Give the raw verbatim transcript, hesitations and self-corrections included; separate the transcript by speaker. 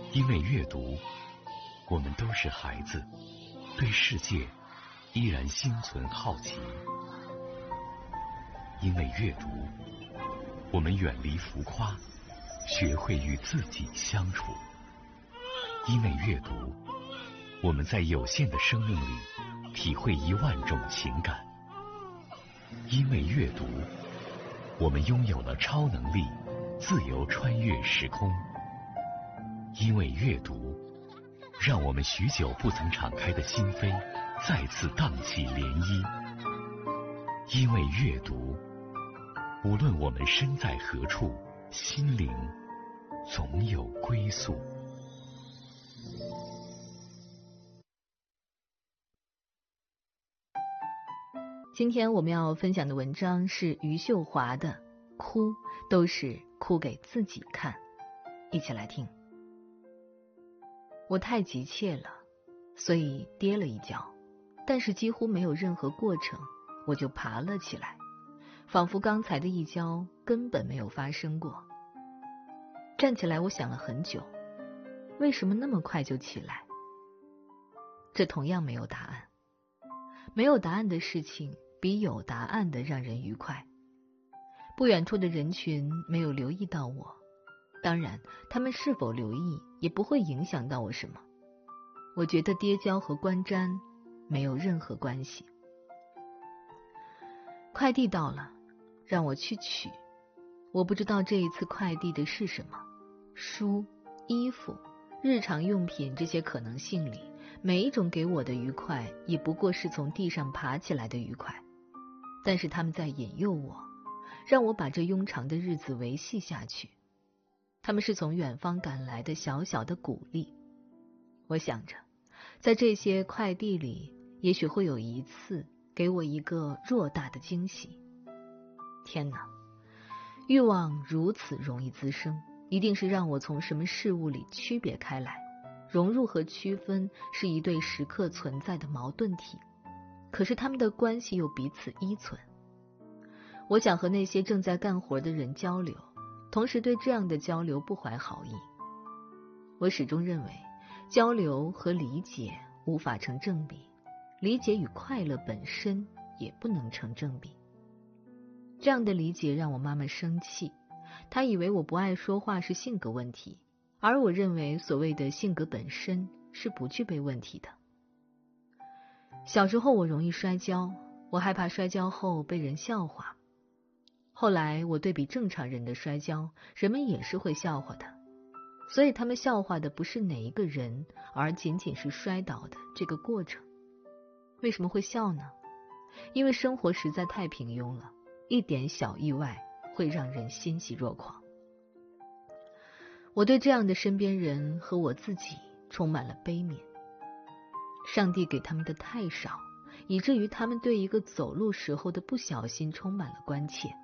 Speaker 1: 因为阅读，我们都是孩子，对世界依然心存好奇。因为阅读，我们远离浮夸，学会与自己相处。因为阅读，我们在有限的生命里体会一万种情感。因为阅读，我们拥有了超能力，自由穿越时空。因为阅读，让我们许久不曾敞开的心扉再次荡起涟漪。因为阅读，无论我们身在何处，心灵总有归宿。
Speaker 2: 今天我们要分享的文章是余秀华的《哭都是哭给自己看》，一起来听。我太急切了，所以跌了一跤，但是几乎没有任何过程，我就爬了起来，仿佛刚才的一跤根本没有发生过。站起来，我想了很久，为什么那么快就起来？这同样没有答案。没有答案的事情比有答案的让人愉快。不远处的人群没有留意到我，当然他们是否留意也不会影响到我什么。我觉得跌跤和观瞻没有任何关系。快递到了，让我去取。我不知道这一次快递的是什么，书、衣服、日常用品，这些可能性里，每一种给我的愉快也不过是从地上爬起来的愉快，但是他们在引诱我，让我把这庸长的日子维系下去。他们是从远方赶来的小小的鼓励。我想着，在这些快递里，也许会有一次给我一个偌大的惊喜。天哪，欲望如此容易滋生，一定是让我从什么事物里区别开来。融入和区分是一对时刻存在的矛盾体，可是他们的关系又彼此依存。我想和那些正在干活的人交流，同时对这样的交流不怀好意。我始终认为，交流和理解无法成正比，理解与快乐本身也不能成正比。这样的理解让我妈妈生气，她以为我不爱说话是性格问题，而我认为所谓的性格本身是不具备问题的。小时候我容易摔跤，我害怕摔跤后被人笑话。后来我对比正常人的摔跤，人们也是会笑话的，所以他们笑话的不是哪一个人，而仅仅是摔倒的这个过程。为什么会笑呢？因为生活实在太平庸了，一点小意外会让人欣喜若狂。我对这样的身边人和我自己充满了悲悯。上帝给他们的太少，以至于他们对一个走路时候的不小心充满了关切。